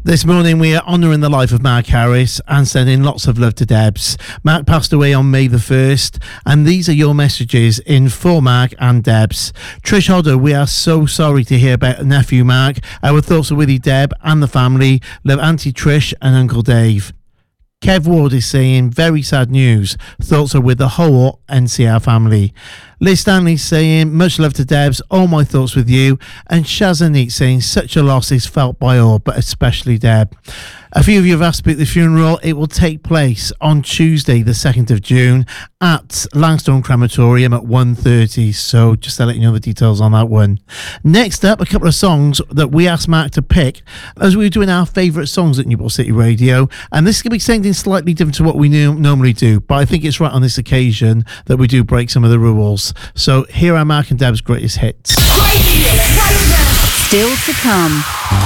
This morning we are honouring the life of Mark Harris and sending lots of love to Debs. Mark passed away on May the 1st, and these are your messages in for Mark and Debs. Trish Hodder, we are so sorry to hear about nephew Mark. Our thoughts are with you, Deb, and the family. Love Auntie Trish and Uncle Dave. Kev Ward is saying, very sad news. Thoughts are with the whole NCR family. Liz Stanley saying, much love to Debs, all my thoughts with you. And Shazanit saying, such a loss is felt by all, but especially Deb. A few of you have asked about the funeral. It will take place on Tuesday, the 2nd of June at Langstone Crematorium at 1:30. So just to let you know the details on that one. Next up, a couple of songs that we asked Mark to pick as we were doing our favourite songs at Newport City Radio. And this is going to be something slightly different to what we normally do. But I think it's right on this occasion that we do break some of the rules. So here are Mark and Deb's greatest hits. Still to come.